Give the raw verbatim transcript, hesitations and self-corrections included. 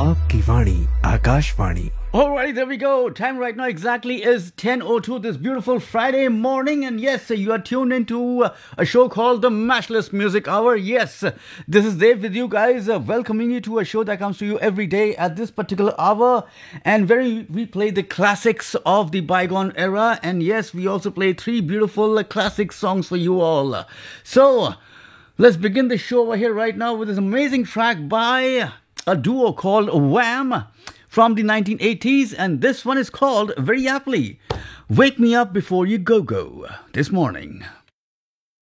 आपकी वाणी Akashvani. Alrighty, there we go. Time right now exactly is ten oh two this beautiful Friday morning. And yes, you are tuned into a show called the Mashless Music Hour. Yes, this is Dave with you guys, uh, welcoming you to a show that comes to you every day at this particular hour. And where we play the classics of the bygone era. And yes, we also play three beautiful uh, classic songs for you all. So, let's begin the show over here right now with this amazing track by a duo called Wham! From the nineteen eighties, and this one is called, very aptly, Wake Me Up Before You Go Go, this morning.